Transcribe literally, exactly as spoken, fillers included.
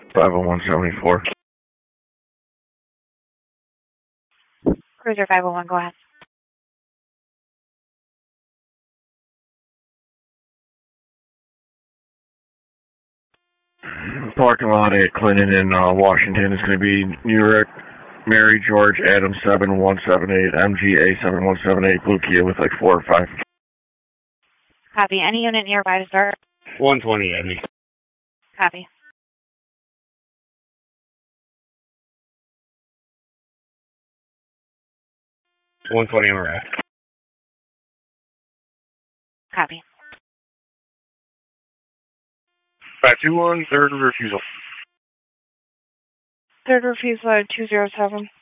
five oh one seventy-four. Cruiser five oh one, go ahead. Parking lot at Clinton in uh, Washington is going to be New York, Mary George Adam seven one seven eight, M G A seven one seven eight, Blue Kia with like four or five. Copy. Any unit nearby to start? one twenty, Ebony. Copy. one twenty, I'm around. Copy. five two one, third refusal. Third refusal two zero seven.